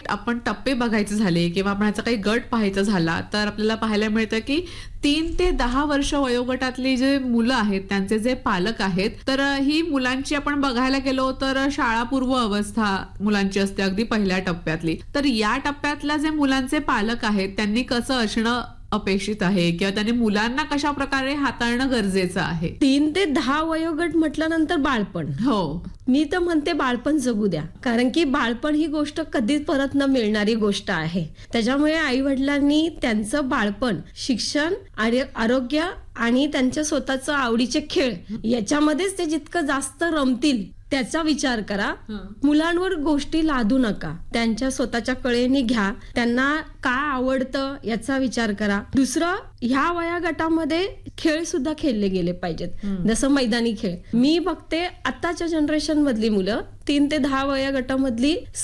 आपण टप्पे बघायचे झाले किंवा आपण ह्याचा काही गट पाहायचा झाला तर आपल्याला पाहायला मिळतं की 3 ते 10 वर्ष वयोगटातली जे मुलं आहेत त्यांचे जे पालक आहेत तर ही मुलांची आपण बघायला गेलो तर शाळापूर्व अवस्था मुलांची असते अगदी पहिल्या टप्प्यातली. तर या टप्प्यातल्या जे मुलांचे पालक आहेत त्यांनी कसं असणं अपेक्षित आहे किंवा त्यांनी मुलांना कशा प्रकारे हाताळणं गरजेचं आहे? 3 ते 10 वयोगट म्हटल्यानंतर बाळपण. हो, मी तर म्हणते बाळपण जगू द्या, कारण की बाळपण ही गोष्ट कधीच परत न मिळणारी गोष्ट आहे. त्याच्यामुळे आई वडिलांनी त्यांचं बाळपण शिक्षण, आरोग्य आणि त्यांच्या स्वतःचं आवडीचे खेळ याच्यामध्येच ते जितकं जास्त रमतील त्याचा विचार करा. मुलांवर गोष्टी लादू नका, त्यांच्या स्वतःच्या कळेने घ्या. त्यांना काय आवडतं याचा विचार करा. दुसरं, ह्या वया गटामध्ये खेळ सुद्धा खेळले गेले पाहिजेत, जसं मैदानी खेळ. मी बघते आताच्या जनरेशन मधली मुलं 3 ते 10 वया गटामधली